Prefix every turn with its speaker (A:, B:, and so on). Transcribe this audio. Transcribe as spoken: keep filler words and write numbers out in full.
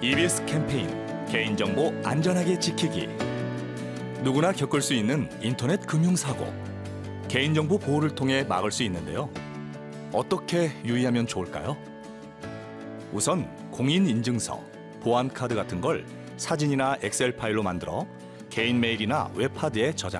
A: 이비에스 캠페인 개인정보 안전하게 지키기. 누구나 겪을 수 있는 인터넷 금융사고. 개인정보 보호를 통해 막을 수 있는데요. 어떻게 유의하면 좋을까요? 우선 공인인증서, 보안카드 같은 걸 사진이나 엑셀 파일로 만들어 개인 메일이나 웹하드에 저장.